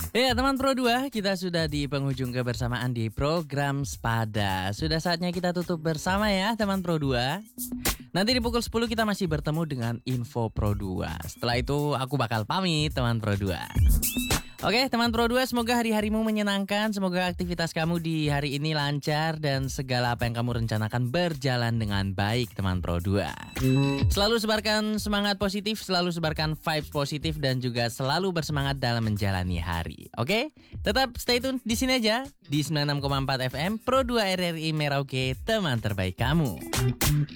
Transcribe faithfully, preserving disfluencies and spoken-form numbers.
Ya teman Pro dua, kita sudah di penghujung kebersamaan di program Spada. Sudah saatnya kita tutup bersama ya teman Pro dua. Nanti di pukul sepuluh kita masih bertemu dengan Info Pro dua. Setelah itu aku bakal pamit teman Pro dua. Oke teman Pro dua, semoga hari-harimu menyenangkan. Semoga aktivitas kamu di hari ini lancar dan segala apa yang kamu rencanakan berjalan dengan baik teman Pro dua. Selalu sebarkan semangat positif, selalu sebarkan vibes positif dan juga selalu bersemangat dalam menjalani hari. Oke? Tetap stay tune di sini aja di sembilan puluh enam koma empat F M Pro dua R R I Merauke, teman terbaik kamu.